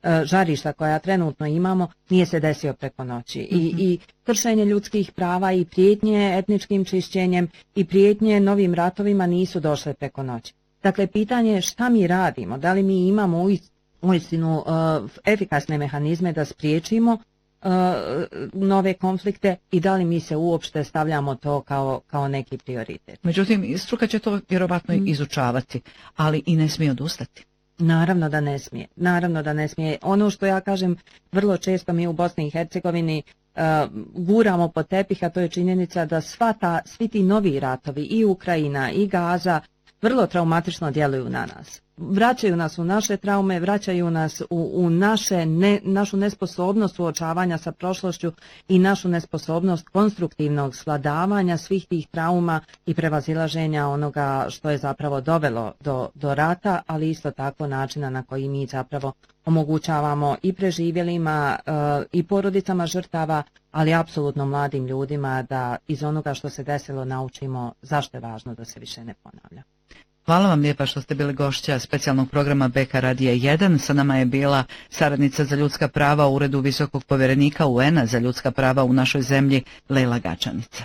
žarišta koja trenutno imamo nije se desio preko noći. I kršenje ljudskih prava i prijetnje etničkim čišćenjem i prijetnje novim ratovima nisu došle preko noći. Dakle, pitanje je šta mi radimo, da li mi imamo uistinu efikasne mehanizme da spriječimo nove konflikte i da li mi se uopšte stavljamo to kao neki prioritet. Međutim, struka će to vjerovatno izučavati, ali i ne smije odustati. Naravno da ne smije. Naravno da ne smije. Ono što ja kažem, vrlo često mi u Bosni i Hercegovini guramo pod tepih, a to je činjenica da svi ti novi ratovi i Ukrajina i Gaza vrlo traumatično djeluju na nas. Vraćaju nas u naše traume, vraćaju nas u našu nesposobnost suočavanja sa prošlošću i našu nesposobnost konstruktivnog svladavanja svih tih trauma i prevazilaženja onoga što je zapravo dovelo do rata, ali isto tako načina na koji mi zapravo omogućavamo i preživjelima i porodicama žrtava, ali apsolutno mladim ljudima da iz onoga što se desilo naučimo zašto je važno da se više ne ponavlja. Hvala vam lijepa što ste bili gošća specijalnog programa BK Radija 1. Sa nama je bila saradnica za ljudska prava u Uredu visokog povjerenika UN-a za ljudska prava u našoj zemlji, Lejla Gačanica.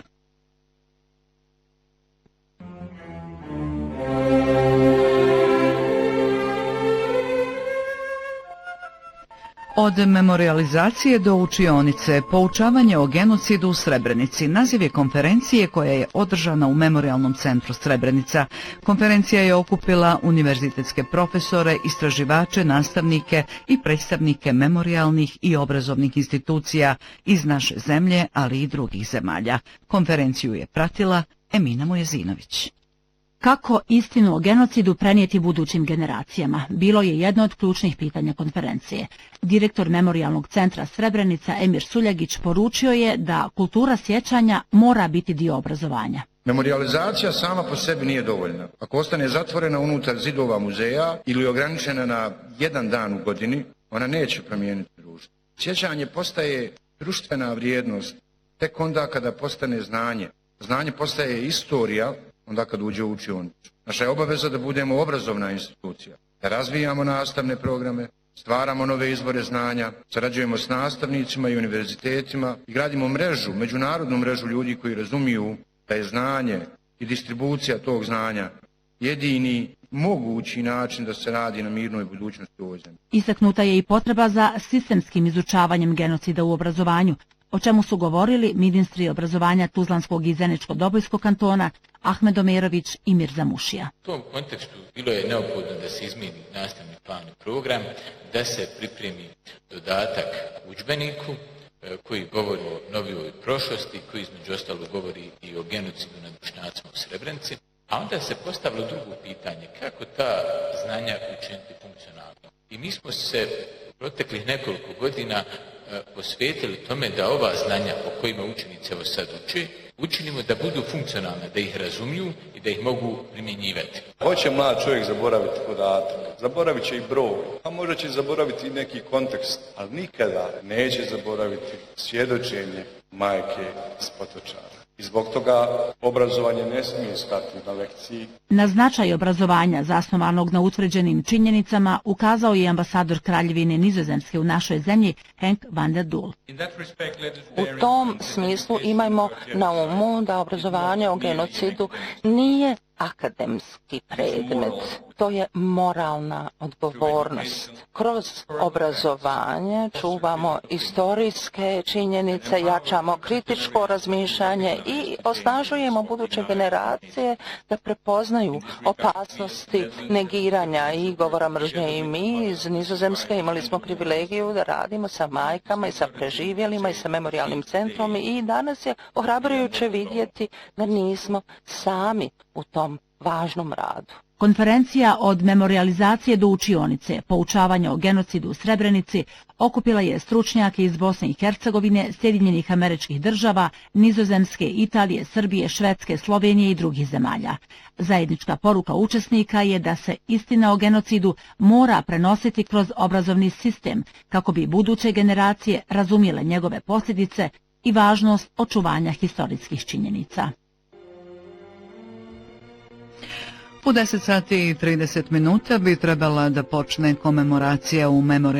Od memorijalizacije do učionice, poučavanje o genocidu u Srebrenici naziv je konferencije koja je održana u Memorijalnom centru Srebrenica. Konferencija je okupila univerzitetske profesore, istraživače, nastavnike i predstavnike memorijalnih i obrazovnih institucija iz naše zemlje, ali i drugih zemalja. Konferenciju je pratila Emina Mujezinović. Kako istinu o genocidu prenijeti budućim generacijama? Bilo je jedno od ključnih pitanja konferencije. Direktor Memorijalnog centra Srebrenica Emir Suljagić poručio je da kultura sjećanja mora biti dio obrazovanja. Memorijalizacija sama po sebi nije dovoljna. Ako ostane zatvorena unutar zidova muzeja ili ograničena na jedan dan u godini, ona neće promijeniti društvo. Sjećanje postaje društvena vrijednost tek onda kada postane znanje. Znanje postaje istorija onda kad uđe u učionicu. Naša je obaveza da budemo obrazovna institucija, da razvijamo nastavne programe, stvaramo nove izvore znanja, sarađujemo s nastavnicima i univerzitetima i gradimo mrežu, međunarodnu mrežu ljudi koji razumiju da je znanje i distribucija tog znanja jedini mogući način da se radi na mirnoj budućnosti u ovoj zemlji. Istaknuta je i potreba za sistemskim izučavanjem genocida u obrazovanju, o čemu su govorili ministri obrazovanja Tuzlanskog i Zeničko-Dobojskog kantona Ahmed Omerović i Mirza Mušija. U tom kontekstu bilo je neophodno da se izmijeni nastavni plan i program, da se pripremi dodatak udžbeniku koji govori o novijoj prošlosti, koji između ostalog govori i o genocidu nad Bošnjacima u Srebrenici, a onda se postavilo drugo pitanje, kako ta znanja učiniti funkcionalno. I mi smo se proteklih nekoliko godina posvetili tome da ova znanja o kojima učenici evo sad uče, učinimo da budu funkcionalne, da ih razumiju i da ih mogu primjenjivati. Hoće mlad čovjek zaboraviti podatak, zaboravit će i broj, a možda će zaboraviti i neki kontekst, ali nikada neće zaboraviti svjedočenje majke s Potočara. I zbog toga obrazovanje ne smije stati na lekciji. Na značaj obrazovanja zasnovanog na utvrđenim činjenicama ukazao je ambasador Kraljevine Nizozemske u našoj zemlji Henk van der Doel. U tom smislu imajmo na umu da obrazovanje o genocidu nije akademski predmet, to je moralna odgovornost. Kroz obrazovanje čuvamo istorijske činjenice, jačamo kritičko razmišljanje i osnažujemo buduće generacije da prepoznaju opasnosti negiranja i govora mržnje. I mi iz Nizozemske imali smo privilegiju da radimo sa majkama i sa preživjelima i sa memorijalnim centrom i danas je ohrabrujuće vidjeti da nismo sami u tom važnom radu. Konferencija od memorijalizacije do učionice, poučavanja o genocidu u Srebrenici, okupila je stručnjake iz Bosne i Hercegovine, Sjedinjenih Američkih Država, Nizozemske, Italije, Srbije, Švedske, Slovenije i drugih zemalja. Zajednička poruka učesnika je da se istina o genocidu mora prenositi kroz obrazovni sistem kako bi buduće generacije razumjele njegove posljedice i važnost očuvanja historijskih činjenica. U 10 sati i 30 minuta bi trebala da počne komemoracija u memorijalnom